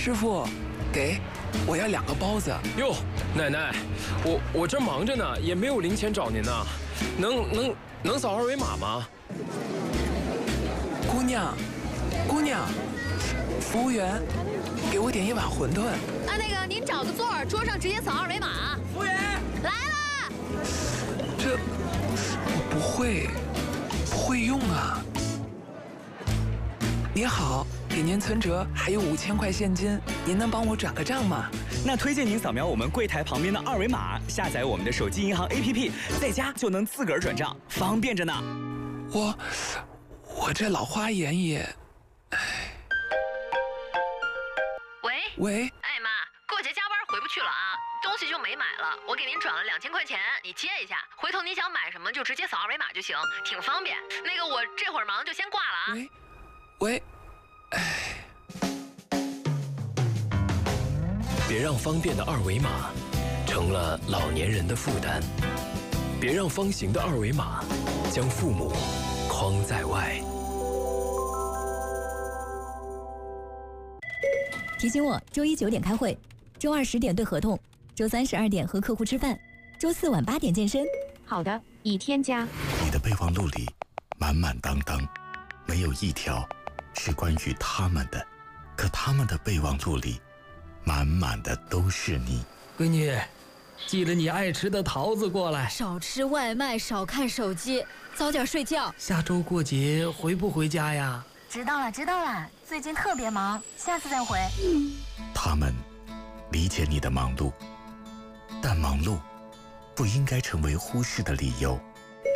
师傅，给，我要2个包子。 哟，奶奶，我这忙着呢，也没有零钱找您呢，能扫2维码吗？ 姑娘，服务员，给我点1碗馄饨。 啊，那个您找个座儿，桌上直接扫2维码。 服务员来啦！ 这我不会用啊。您好，给您存折还有5000块现金，您能帮我转个账吗？ 那推荐您扫描我们柜台旁边的2维码，下载我们的手机银行 APP， 在家就能自个儿转账，方便着呢。 我这老花眼也，喂， 哎妈，过节加班回不去了啊，东西就没买了，我给您转了2000块钱，你接一下，回头你想买什么就直接扫2维码就行，挺方便。那个我这会儿忙就先挂了啊。 喂， 别让方便的2维码成了老年人的负担，别让方形的2维码将父母框在外。 提醒我，周1 9点开会，周2 10点对合同，周3 12点和客户吃饭，周4晚8点健身。 好的，已添加。 你的备忘录里满满当当，没有一条是关于他们的，可他们的备忘录里满满的都是你。 闺女，记得你爱吃的桃子过来。 少吃外卖，少看手机，早点睡觉。 下周过节回不回家呀？ 知道了，最近特别忙，下次再回。 他们理解你的忙碌，但忙碌不应该成为忽视的理由。